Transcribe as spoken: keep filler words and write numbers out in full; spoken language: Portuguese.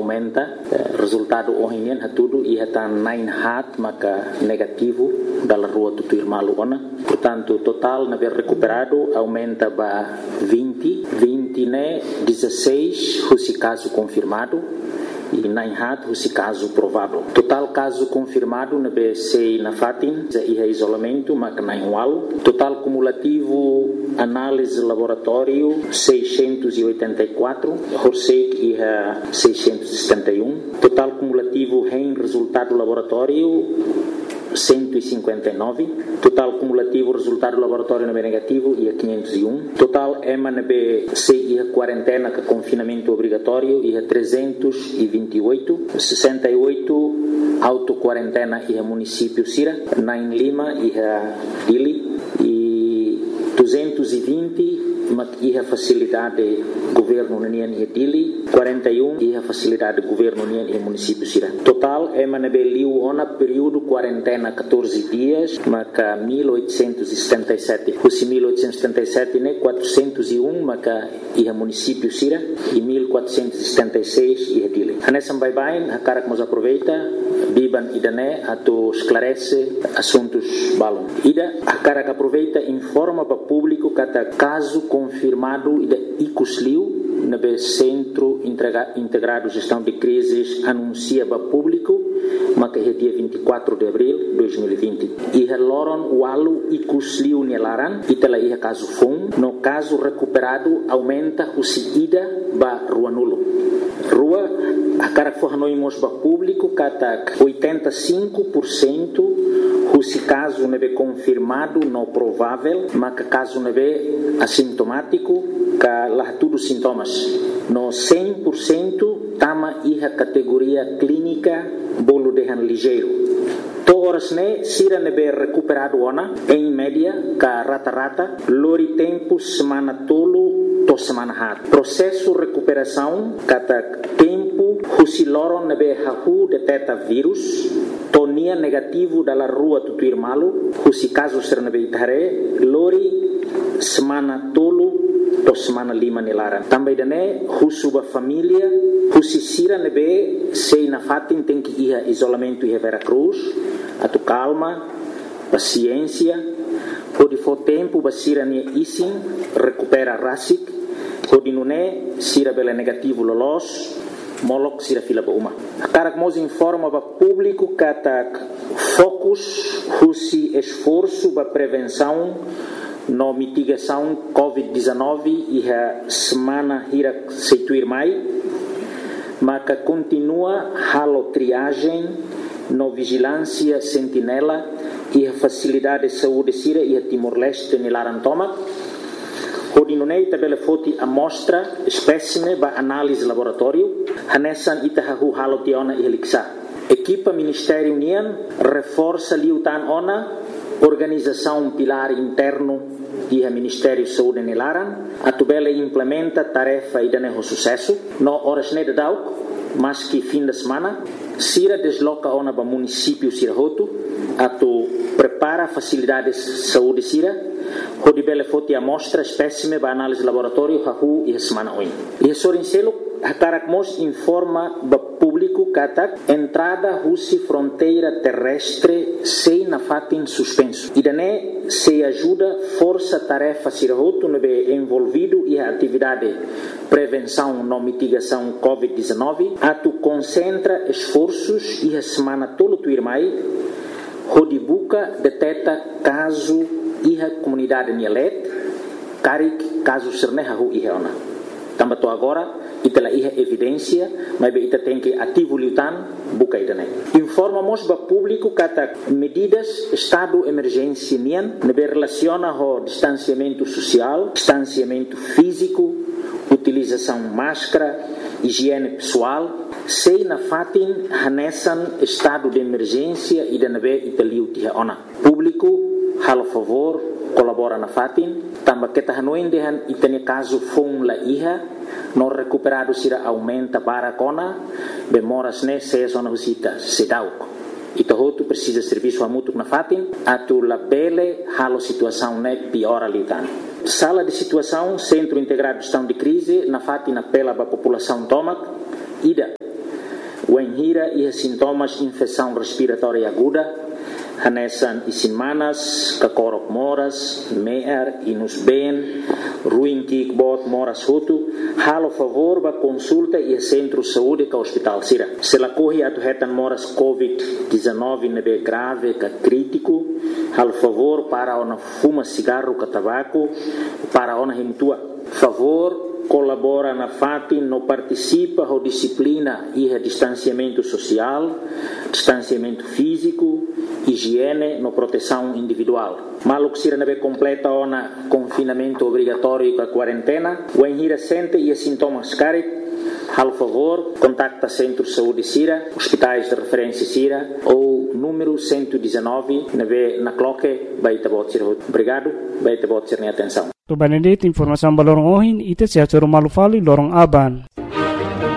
aumenta. Resultado hoje é tudo e está nine hat maka negativo da rua do Tuirmalu ona. Portanto, total na ver recuperado aumenta para vinte, vinte né, dezesseis esse caso confirmado e nine hat esse caso provável. Total caso confirmado na B C na Fatin e isolamento maka nine walo. Total cumulativo análise laboratório seiscentos e oitenta e quatro, Horsek e seiscentos e setenta e um. Total cumulativo em resultado laboratório cento e cinquenta e nove. Total cumulativo resultado laboratório na B negativo e quinhentos e um. Total E M A na B C e quarentena com confinamento obrigatório e trezentos e vinte e oito. sessenta e oito auto-quarentena e município Sira, nine Lima e Dili e duzentos e vinte e a facilidade governo União e Dili, quarenta e um e a facilidade governo União e município Sira. Total é manabeliu ona período quarentena catorze dias, maca mil oitocentos e setenta e sete. Os mil oitocentos e setenta e sete né quatrocentos e um maca e a município Sira e mil quatrocentos e setenta e seis e a Dili. Anesam bye bye, a cara que nos aproveita, biban ida né a to esclarece assuntos balon. Ida a cara que aproveita informa para público cada caso confirmado da Icusliu no Centro Integrado de Gestão de Crises anuncia para público, mas que é dia vinte e quatro de abril de dois mil e vinte. E a Loron Walu Icusliu Nelaran, e tela ia caso fom, no caso recuperado aumenta o ida para Rua Nulo. Rua, a cara que for noimos para público, cada oitenta e cinco por cento se caso não é confirmado, não provável, mas que caso não é assintomático, que lá tudo sintomas. No cem por cento, tama a categoria clínica, bolo de ligeiro. Todas né, sira não é recuperado ona, em média, que rata-rata, lori tempo semana tolo, to semana hat. Processo recuperação, cada tempo, se loron não é hahu detecta vírus, tonia negativo da rua do Tuirmalu, se caso ser na beitare, lori semana tolo, to semana lima nelara. Também dane, husuba família, se sira nebe, sei na fatin tem que ir a isolamento e a Veracruz, a tu calma, paciência, pode for tempo, basira ne isin, recupera rasik, pode não é, sira bela negativo lolos, molok sira fila ba uma. A cara que nos informa para público que ataca focus, husi esforço para prevenção no mitigação covid dezenove e a semana ira seituir mai, mas que continua halo triagem no vigilância sentinela e a facilidade de saúde sira e a Timor-Leste nilarantoma. Hodinunei tabela foti amostra espécime ba análise laboratório hanesan itahahu halo tiona e heliksa. Equipa Ministério União reforça liutan ona organização pilar interno e a Ministério Saúde nilaran a tubela implementa tarefa e daneho sucesso no horas ne dauk mas que fim de semana sira desloca ona ba município Sirahoto a tu prepara facilidades saúde sira Hodi bele foti amostra espécime ba análise laboratório hahu e semana oin. E sorincelo hakarakmos informa ba público kata entrada husi fronteira terrestre sei na fatin suspenso. E dane se ajuda força tarefa sirahoto no be envolvido e a atividade prevenção no mitigação covid dezenove a tu concentra esforços e a semana tolo tu irmai hodi buka deteta caso e a comunidade Nielet, Karik, caso Serneha Hu e Heona. Tambato agora, itala iha evidência, mas ita tem que ativo liutan, buka idane. Informamos para público que medidas estado emergência nian, nebe relaciona o distanciamento social, distanciamento físico, utilização máscara, higiene pessoal, sei na fatin hanesan estado de emergência e da nebe italiu tiha ona. Público halo favor colabora na fatin tamba kita hanuin dehan itane caso fong la iha no recuperado sira aumenta barakona bemoras ne se zona husita sedauk ito hotu precisa serviço amutuk na fatin atu la bele halo situação ne piora litan sala de situação centro integrado de gestão de crise na fatin apela ba população tomak ida O enhira e sintomas infecção respiratória aguda, hanesan isin manas, kakorok moras, mear, inus ben, ruim kikbot moras hutu, halo favor ba consulta e centro saúde ka hospital sira. Se la corre atu hetan moras covid dezenove nebe grave ka crítico, halo favor para ona fuma cigarro ka tabaco, para ona himtua. Favor colabora na F A T I, no participa ou disciplina e distanciamento social, distanciamento físico, higiene, no proteção individual. Malo que sira nebe completa ona confinamento obrigatório com a quarentena, o enhira sente e sintomas carit, al favor, contacta Centro de Saúde Sira, hospitais de referência Sira ou número cento e dezenove, nebe na cloque, baita botsir. Obrigado, baita botsir nem atenção. To Benedict, informação balorong ohin, ite siya choro malufali lorong aban.